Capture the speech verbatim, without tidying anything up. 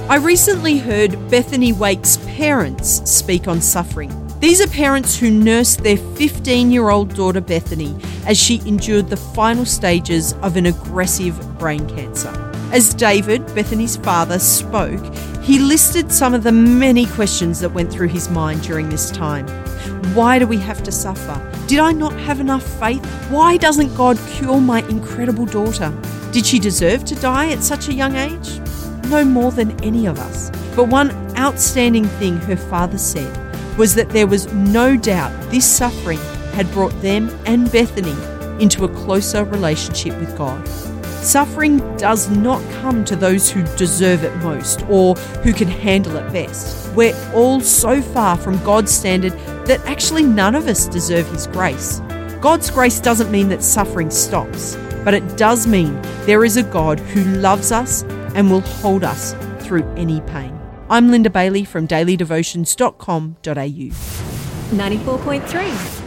I recently heard Bethany Wake's parents speak on suffering. These are parents who nursed their fifteen-year-old daughter Bethany as she endured the final stages of an aggressive brain cancer. As David, Bethany's father, spoke, he listed some of the many questions that went through his mind during this time. Why do we have to suffer? Did I not have enough faith? Why doesn't God cure my incredible daughter? Did she deserve to die at such a young age? No more than any of us. But one outstanding thing her father said was that there was no doubt this suffering had brought them and Bethany into a closer relationship with God. Suffering does not come to those who deserve it most or who can handle it best. We're all so far from God's standard that actually none of us deserve His grace. God's grace doesn't mean that suffering stops, but it does mean there is a God who loves us and will hold us through any pain. I'm Linda Bailey from daily devotions dot com dot a u. ninety-four point three